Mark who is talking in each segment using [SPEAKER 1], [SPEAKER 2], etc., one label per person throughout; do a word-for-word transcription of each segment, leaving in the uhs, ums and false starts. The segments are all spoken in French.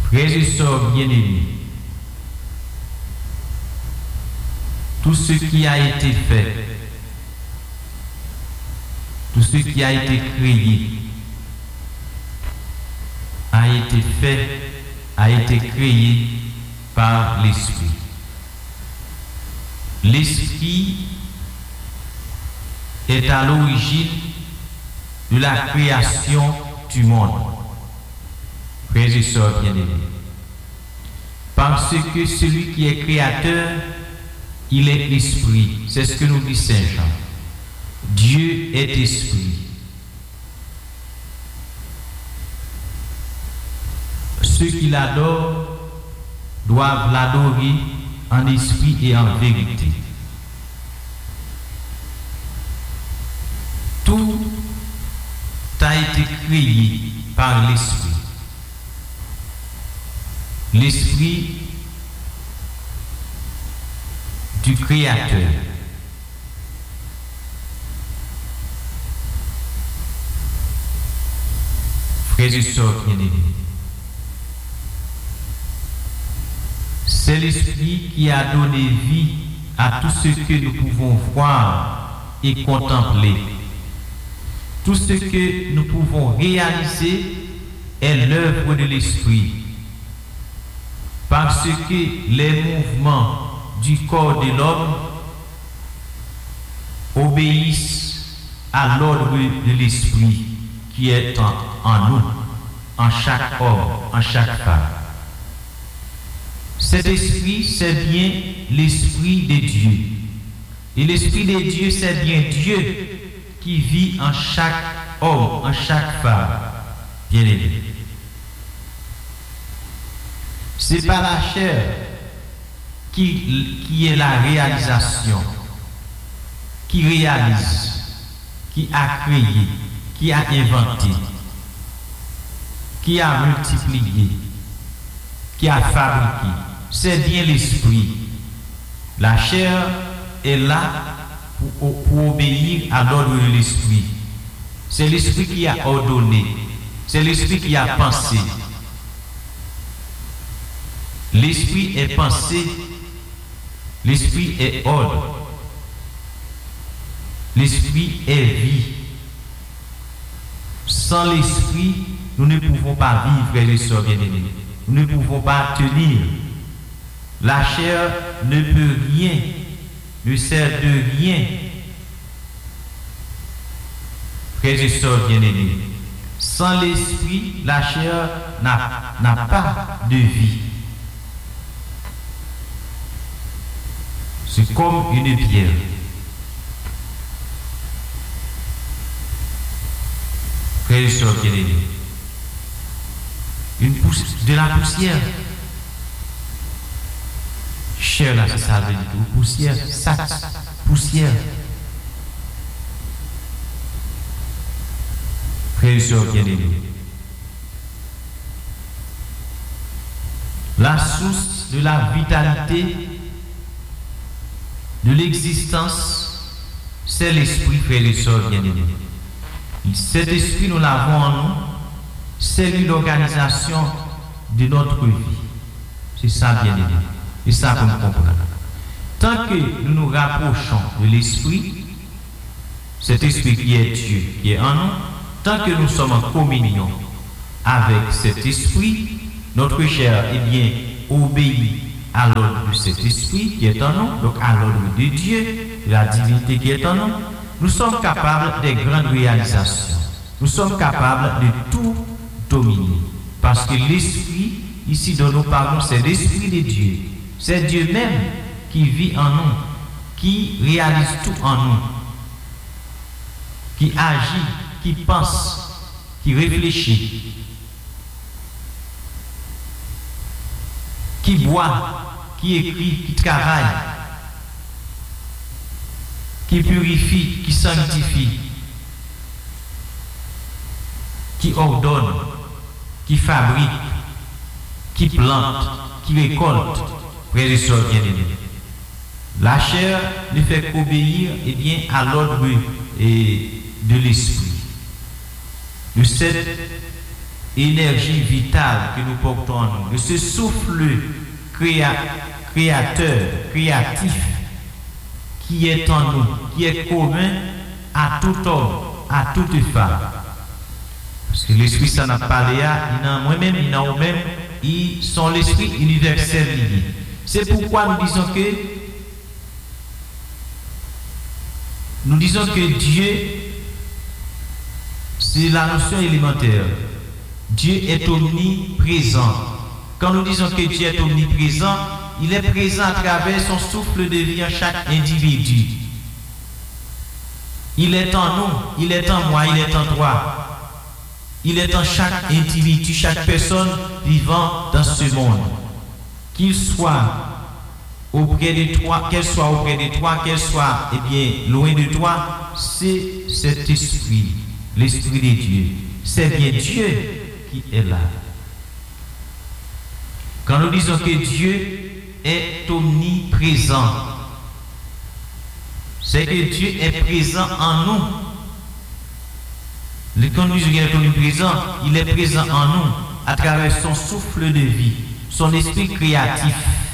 [SPEAKER 1] Frères et sœurs bien-aimés, tout ce qui a été fait, tout ce qui a été créé, a été fait, a été créé par l'Esprit. L'Esprit est à l'origine de la création du monde. Frères et sœurs bien-aimés, parce que celui qui est créateur, il est esprit. C'est ce que nous dit Saint Jean. Dieu est esprit. Ceux qui l'adorent doivent l'adorer en esprit et en vérité. Tout a été créé par l'esprit. L'esprit du Créateur. Frères et sœurs bien-aimés, c'est l'Esprit qui a donné vie à tout ce que nous pouvons voir et contempler. Tout ce que nous pouvons réaliser est l'œuvre de l'Esprit. Parce que les mouvements du corps de l'homme obéissent à l'ordre de l'Esprit qui est en, en nous, en chaque homme, en chaque femme. Cet esprit, c'est bien l'Esprit de Dieu. Et l'Esprit de Dieu, c'est bien Dieu qui vit en chaque homme, en chaque femme. Bien aimé. C'est pas la chair qui, qui est la réalisation, qui réalise, qui a créé, qui a inventé, qui a multiplié, qui a fabriqué. C'est bien l'esprit. La chair est là pour, pour obéir à l'ordre de l'esprit. C'est l'esprit qui a ordonné. C'est l'esprit qui a pensé. L'esprit est pensée, l'esprit est ordre, l'esprit est vie. Sans l'esprit, nous ne pouvons pas vivre, frères et sœurs bien-aimés. Nous ne pouvons pas tenir. La chair ne peut rien, ne sert de rien. Frères et sœurs bien-aimés, sans l'esprit, la chair n'a, n'a pas de vie. C'est comme une pierre. Frères et sœurs bien-aimés, une poussière, de la poussière. Chair là, c'est ça veut dire tout. Poussière, sac, poussière. Frères et sœurs bien-aimés, la source de la vitalité, de l'existence, c'est l'esprit, frères et sœurs bien-aimés. Cet esprit, nous l'avons en nous, c'est l'organisation de notre vie. C'est ça, bien-aimé. C'est ça que nous comprenons. Tant que nous nous rapprochons de l'esprit, cet esprit qui est Dieu, qui est en nous, tant que nous sommes en communion avec cet esprit, notre chair, eh bien, obéit à l'ordre de cet esprit qui est en nous, donc à l'ordre de Dieu, de la divinité qui est en nous, nous sommes capables des grandes réalisations. Nous sommes capables de tout dominer. Parce que l'esprit, ici dont nous parlons, c'est l'esprit de Dieu. C'est Dieu même qui vit en nous, qui réalise tout en nous, qui agit, qui pense, qui réfléchit, qui boit, qui écrit, qui travaille, qui purifie, qui sanctifie, qui ordonne, qui fabrique, qui plante, qui récolte. Frères et sœurs bien-aimés, la chair ne fait qu'obéir eh bien, à l'ordre de l'esprit. De cet énergie vitale que nous portons en nous, de ce souffle créa, créateur, créatif qui est en nous, qui est commun à tout homme, à toute femme. Parce que l'Esprit s'en a parlé à, il en moi-même, il en vous-même, ils sont l'Esprit universel lié. C'est pourquoi nous disons que nous disons que Dieu, c'est la notion élémentaire. Dieu est omniprésent. Quand nous disons que Dieu est omniprésent, il est présent à travers son souffle de vie en chaque individu. Il est en nous, il est en moi, il est en toi. Il est en chaque individu, chaque personne vivant dans ce monde. Qu'il soit auprès de toi, qu'elle soit auprès de toi, qu'elle soit eh bien, loin de toi, c'est cet esprit, l'esprit de Dieu. C'est bien Dieu qui est là. Quand nous disons que Dieu est omniprésent, c'est que Dieu est présent en nous. Quand nous disons qu'il est omniprésent, il est présent en nous à travers son souffle de vie, son esprit créatif,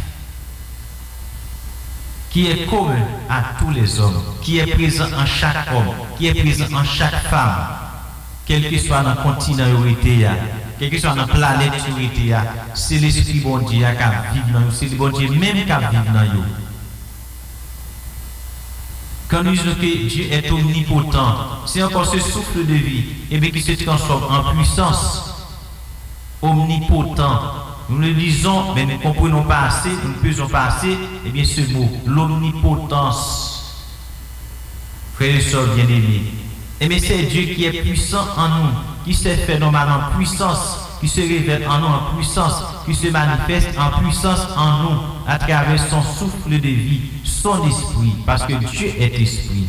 [SPEAKER 1] qui est commun à tous les hommes, qui est présent en chaque homme, qui est présent en chaque femme, quel que soit dans le continent où il était, quel que soit dans la planète où il était, c'est l'esprit bon Dieu qui vit dans nous, c'est le bon Dieu même qui vit dans nous. Quand nous disons que Dieu est omnipotent, c'est encore ce souffle de vie et bien, qui se transforme en puissance. Omnipotent. Nous le disons, mais nous ne comprenons pas assez, nous ne pesons pas assez, et bien ce mot, l'omnipotence. Frères et sœurs bien-aimés, et bien c'est Dieu qui est puissant en nous, qui s'est fait normalement en puissance, qui se révèle en nous en puissance, qui se manifeste en puissance en nous, à travers son souffle de vie, son esprit, parce que Dieu est esprit.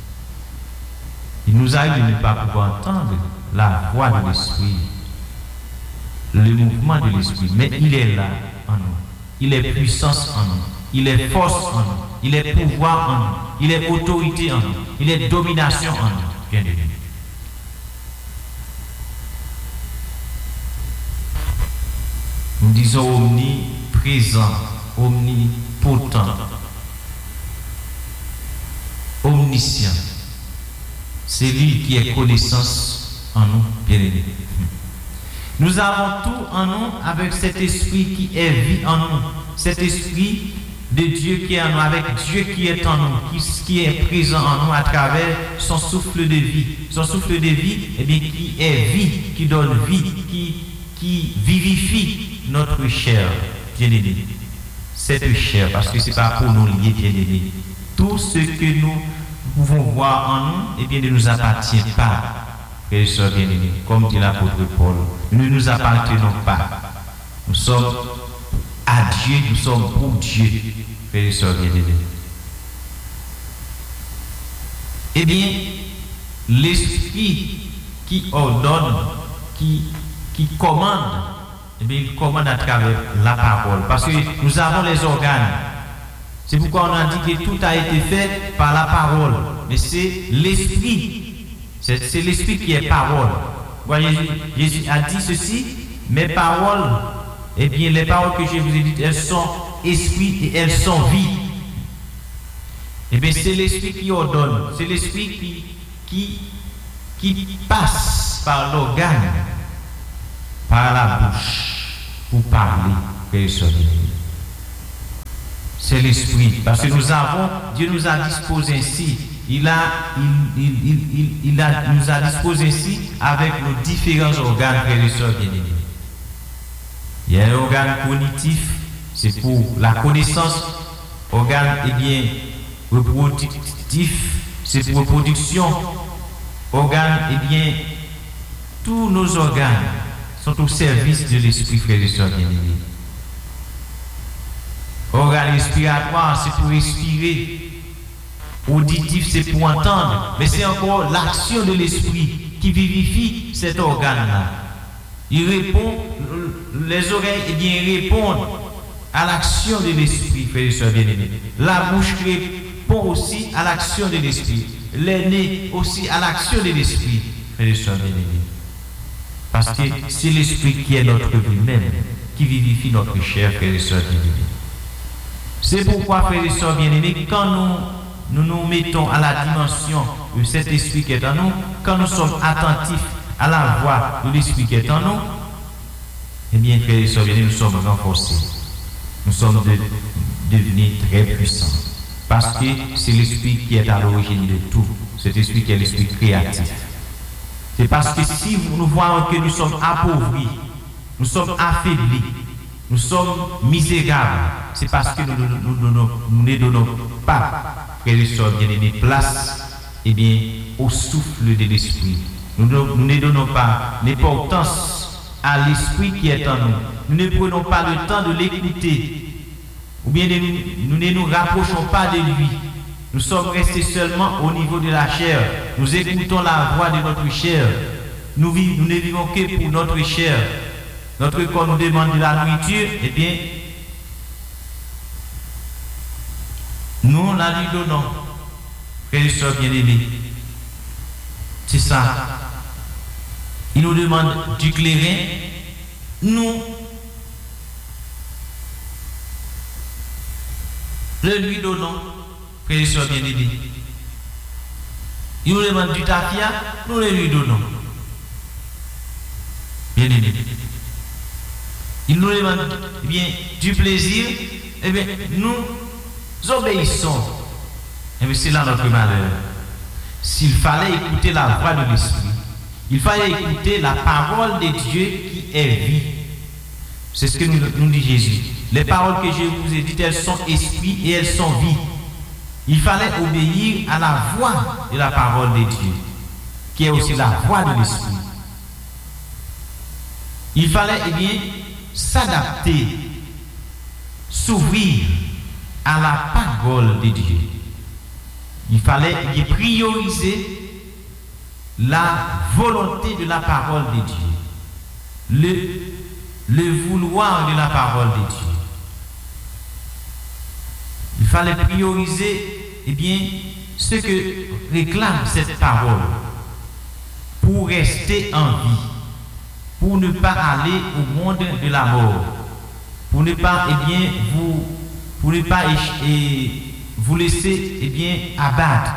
[SPEAKER 1] Il nous arrive de ne pas pouvoir entendre la voix de l'esprit, le mouvement de l'esprit, mais il est là en nous. Il est puissance en nous. Il est force en nous. Il est pouvoir en nous. Il est autorité en nous. Il est domination en nous. Bien aimé. Nous disons omniprésent, omnipotent, omniscient. C'est lui qui est connaissance en nous, bien aimé. Nous avons tout en nous avec cet esprit qui est vie en nous, cet esprit de Dieu qui est en nous, avec Dieu qui est en nous, qui, qui est présent en nous à travers son souffle de vie. Son souffle de vie, eh bien, qui est vie, qui donne vie, qui, qui vivifie notre chair, bien-aimé. Cette chair, parce que ce n'est pas pour nous lier, bien-aimé. Tout ce que nous pouvons voir en nous, eh bien, ne nous appartient pas. Frères et sœurs bien-aimés, comme dit l'apôtre Paul, nous ne nous appartenons pas. Nous sommes à Dieu, nous sommes pour Dieu. Frères et sœurs bien-aimés. Eh bien, l'esprit qui ordonne, qui, qui commande, eh bien, il commande à travers la parole. Parce que nous avons les organes. C'est pourquoi on a dit que tout a été fait par la parole. Mais c'est l'esprit. C'est l'esprit qui est parole. Voyez, Jésus a dit ceci, mes paroles, eh bien les paroles que je vous ai dites, elles sont esprit et elles sont vie. Eh bien c'est l'esprit qui ordonne, c'est l'esprit qui, qui, qui passe par l'organe, par la bouche, pour parler. C'est l'esprit, parce que nous avons, Dieu nous a disposé ainsi. Il, a, il, il, il, il, il a, nous a disposé ainsi avec nos différents organes, frères et sœurs bien-aimés. Il y a un organe cognitif, c'est pour la connaissance. Organe, eh bien, reproductif, c'est pour reproduction. Organe, eh bien, tous nos organes sont au service de l'esprit, frères et sœurs bien-aimés. Organe respiratoire, c'est pour respirer. Auditif, c'est pour entendre, mais c'est encore l'action de l'esprit qui vivifie cet organe-là. Il répond, les oreilles, eh bien, répondent à l'action de l'esprit, frères et sœurs bien-aimés. La bouche répond aussi à l'action de l'esprit. Les nez aussi à l'action de l'esprit, frères et sœurs bien-aimés. Parce que c'est l'esprit qui est notre vie même, qui vivifie notre chair, frères et sœurs bien-aimés. C'est pourquoi, frères et sœurs bien-aimés, quand nous, nous nous mettons à la dimension de cet esprit qui est en nous, quand nous sommes attentifs à la voix de l'esprit qui est en nous, eh bien, frères et sœurs bien-aimés, nous sommes renforcés. Nous sommes de, devenus très puissants. Parce que c'est l'esprit qui est à l'origine de tout. Cet esprit qui est l'esprit créatif. C'est parce que si nous voyons que nous sommes appauvris, nous sommes affaiblis, nous sommes misérables, c'est parce que nous, nous, nous, nous, nous ne donnons pas, frères et sœurs bien-aimés, place eh bien, au souffle de l'esprit. Nous, nous ne donnons pas l'importance à l'esprit qui est en nous. Nous ne prenons pas le temps de l'écouter. Ou bien de, nous ne nous rapprochons pas de lui. Nous sommes restés seulement au niveau de la chair. Nous écoutons la voix de notre chair. Nous, vivons, nous ne vivons que pour notre chair. Notre corps nous demande de la nourriture. Eh bien, nous la lui donnons. Frères et sœurs bien-aimés. C'est ça. Il nous demande du clairin. Nous le lui donnons, frères et sœurs bien-aimés. Il nous demande du tafia, nous le lui donnons. Bien-aimés. Il nous demande eh bien, du plaisir, eh bien, nous obéissons. Et bien, c'est là notre malheur. S'il fallait écouter la voix de l'esprit, il fallait écouter la parole de Dieu qui est vie. C'est ce que nous, nous dit Jésus. Les paroles que je vous ai dites, elles sont esprit et elles sont vie. Il fallait obéir à la voix de la parole de Dieu, qui est aussi la voix de l'esprit. Il fallait eh bien s'adapter, s'ouvrir à la parole de Dieu. Il fallait eh bien, prioriser la volonté de la parole de Dieu, le, le vouloir de la parole de Dieu. Il fallait prioriser eh bien, ce que réclame cette parole pour rester en vie, pour ne pas aller au monde de la mort, pour ne pas eh bien, vous, pour ne pas eh, vous laisser eh bien, abattre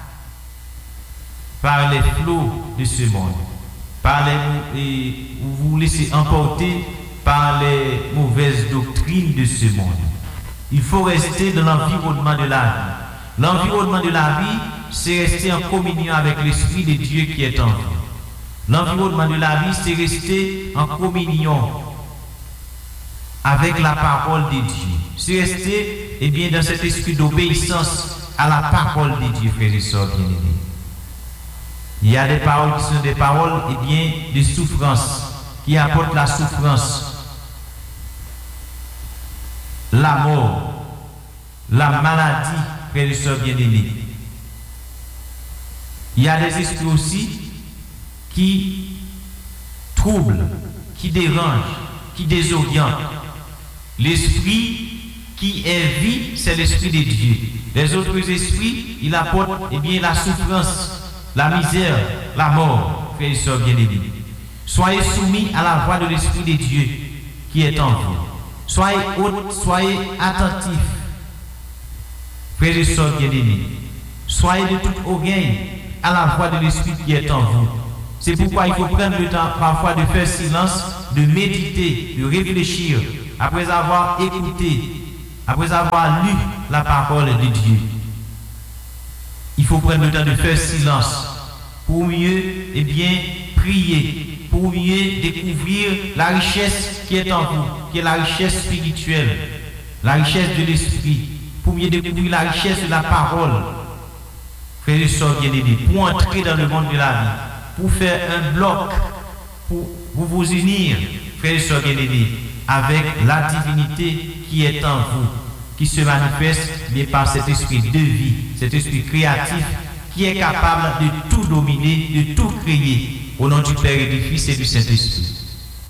[SPEAKER 1] par les flots de ce monde, par les, et, vous vous laissez emporter par les mauvaises doctrines de ce monde. Il faut rester dans l'environnement de la vie. L'environnement de la vie, c'est rester en communion avec l'Esprit de Dieu qui est en vous. L'environnement de la vie, c'est rester en communion avec la parole de Dieu. C'est rester eh bien, dans cet esprit d'obéissance à la parole de Dieu, frères et sœurs bien-aimés. Il y a des paroles qui sont des paroles eh bien, de souffrance, qui apportent la souffrance, la mort, la maladie, frères et sœurs bien-aimés. Il y a des esprits aussi qui troublent, qui dérangent, qui désorientent. L'esprit qui est vie, c'est l'esprit de Dieu. Les autres esprits, ils apportent eh bien, la souffrance, la misère, la mort, frères et sœurs bien-aimés. Soyez soumis à la voix de l'Esprit de Dieu qui est en vous. Soyez hautes, soyez attentifs, frères et sœurs bien-aimés. Soyez de toute oreille à la voix de l'Esprit qui est en vous. C'est pourquoi il faut prendre le temps parfois de faire silence, de méditer, de réfléchir, après avoir écouté, après avoir lu la parole de Dieu. Il faut prendre le temps de faire silence pour mieux eh bien, prier, pour mieux découvrir la richesse qui est en vous, qui est la richesse spirituelle, la richesse de l'esprit, pour mieux découvrir la richesse de la parole. Frères et sœurs bien-aimés, pour entrer dans le monde de la vie, pour faire un bloc, pour vous, vous unir, frères et sœurs bien-aimés, avec la divinité qui est en vous, qui se manifeste bien par cet esprit de vie, cet esprit créatif qui est capable de tout dominer, de tout créer, au nom du Père et du Fils et du Saint-Esprit.